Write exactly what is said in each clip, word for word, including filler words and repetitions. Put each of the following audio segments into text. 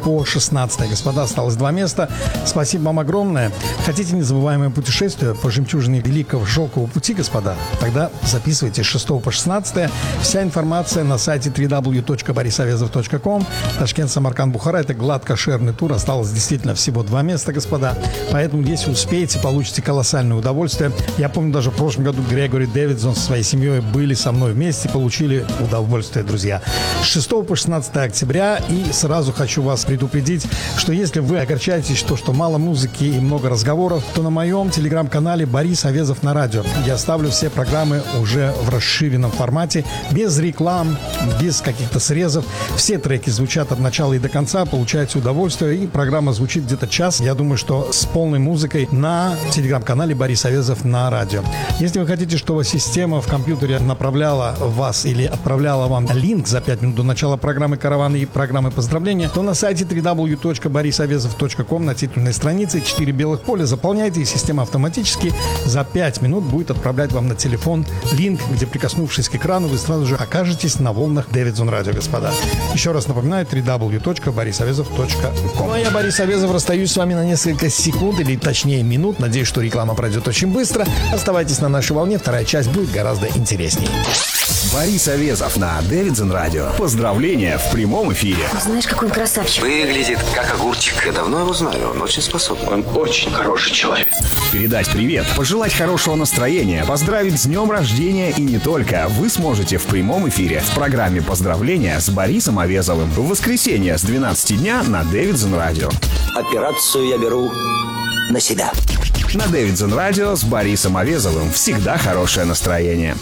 по шестнадцатое. Господа, осталось два места. Спасибо вам огромное. Хотите незабываемое путешествие по жемчужине Великого Шелкового пути, господа? Тогда записывайте с шестого по шестнадцатое. Вся информация на сайте дабл ю дабл ю дабл ю точка борис авезов точка ком. Ташкент, Самарканд, Бухара. Это гладкошерный тур. Осталось действительно всего два места, господа. Поэтому, если успеете, получите колоссальное удовольствие. Я помню, даже в прошлом году Грегори Дэвидсон со своей семьей были со мной вместе, получили удовольствие, друзья. С шестого по шестнадцатое октября. И сразу хочу вас предупредить, что если вы огорчаетесь, то, что мало музыки и много разговоров, то на моем телеграм-канале Борис Авезов на радио я ставлю все программы уже в расширенном формате, без реклам, без каких-то срезов. Все треки звучат от начала и до конца, получаете удовольствие, и программа звучит где-то час. Я думаю, что с полной музыкой на телеграм-канале Борис Авезов на радио. Если вы хотите, чтобы система в компьютере направляла вас или отправляла вам линк за пять минут до начала программы «Караван» и программы поздравления, то на сайте дабл ю дабл ю дабл ю точка борис авезов точка ком на титульной странице четыре белых поля заполняйте, и система автоматически за пять минут будет отправлять вам на телефон линк, где, прикоснувшись к экрану, вы сразу же окажетесь на волнах Дэвидсон радио, господа. Еще раз напоминаю, дабл ю дабл ю дабл ю точка борис авезов точка ком. Ну а я, Борис Авезов, расстаюсь с вами на несколько секунд, или точнее минут. Надеюсь, что реклама пройдет очень быстро. Оставайтесь на нашей волне, вторая часть будет гораздо интереснее. Борис Авезов на Дэвидсон радио. Поздравления в прямом эфире. Знаешь, какой он красавчик. Выглядит как огурчик. Я давно его знаю, он очень способный. Он очень хороший человек. Передать привет, пожелать хорошего настроения, поздравить с днем рождения и не только. Вы сможете в прямом эфире в программе «Поздравления» с Борисом Авезовым в воскресенье с двенадцати дня на Дэвидсон радио. Операцию я беру на себя. На Дэвидсон радио с Борисом Авезовым всегда хорошее настроение.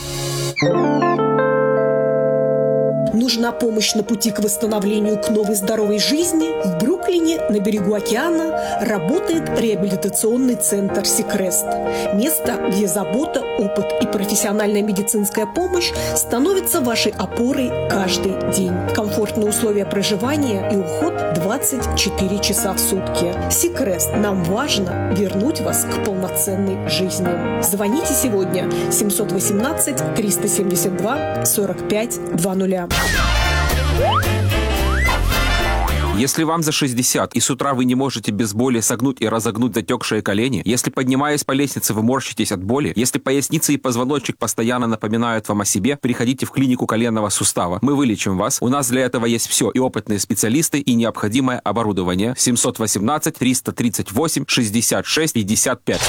Нужна помощь на пути к восстановлению к новой здоровой жизни? В Бруклине, на берегу океана, работает реабилитационный центр «Сикрест». Место, где забота, опыт и профессиональная медицинская помощь становятся вашей опорой каждый день. Комфортные условия проживания и уход двадцать четыре часа в сутки. «Сикрест». Нам важно вернуть вас к полноценной жизни. Звоните сегодня семьсот восемнадцать триста семьдесят два сорок пять двадцать. Если вам за шестьдесят, и с утра вы не можете без боли согнуть и разогнуть затекшие колени, если, поднимаясь по лестнице, вы морщитесь от боли, если поясница и позвоночник постоянно напоминают вам о себе, приходите в клинику коленного сустава. Мы вылечим вас. У нас для этого есть все: и опытные специалисты, и необходимое оборудование. семьсот восемнадцать триста тридцать восемь шестьдесят шесть пятьдесят пять.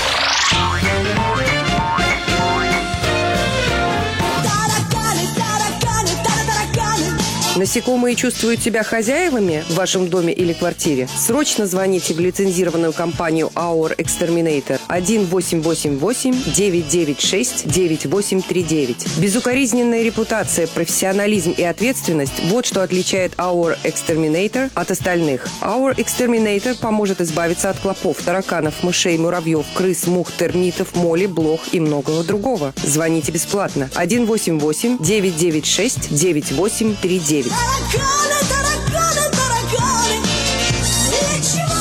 Насекомые чувствуют себя хозяевами в вашем доме или квартире? Срочно звоните в лицензированную компанию Our Exterminator один восемь восемь восемь девять девять шесть девять восемь три девять. Безукоризненная репутация, профессионализм и ответственность – вот что отличает Our Exterminator от остальных. Our Exterminator поможет избавиться от клопов, тараканов, мышей, муравьев, крыс, мух, термитов, моли, блох и многого другого. Звоните бесплатно один восемь восемь девять девять шесть девять восемь три девять. Тараканы, тараканы, тараканы, ничего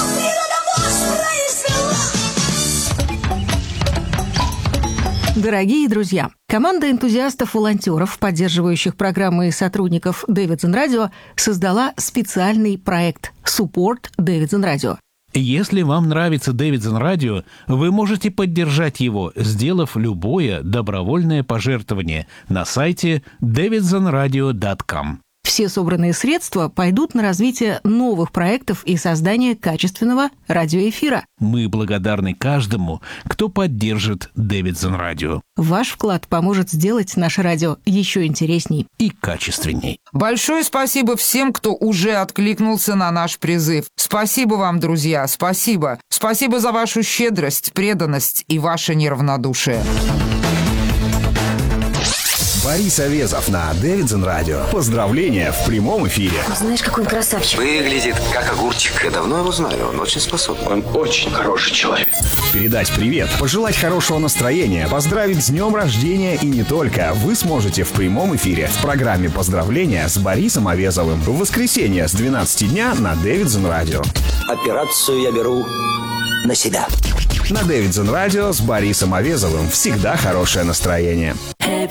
природа воспроизвела. Дорогие друзья, команда энтузиастов-волонтеров, поддерживающих программы и сотрудников Дэвидсон радио, создала специальный проект «Support Дэвидсон радио». Если вам нравится Дэвидсон радио, вы можете поддержать его, сделав любое добровольное пожертвование на сайте дэвидсон радио точка ком. Все собранные средства пойдут на развитие новых проектов и создание качественного радиоэфира. Мы благодарны каждому, кто поддержит Дэвидсон радио. Ваш вклад поможет сделать наше радио еще интересней и качественней. Большое спасибо всем, кто уже откликнулся на наш призыв. Спасибо вам, друзья, спасибо. Спасибо за вашу щедрость, преданность и ваше неравнодушие. Борис Авезов на Дэвидсон радио. Поздравления в прямом эфире. Знаешь, какой он красавчик. Выглядит как огурчик. Я давно его знаю, он очень способный. Он очень хороший человек. Передать привет, пожелать хорошего настроения, поздравить с днем рождения и не только. Вы сможете в прямом эфире в программе «Поздравления» с Борисом Авезовым в воскресенье с двенадцати дня на Дэвидсон радио. Операцию я беру на себя. На Дэвидсон радио с Борисом Авезовым всегда хорошее настроение.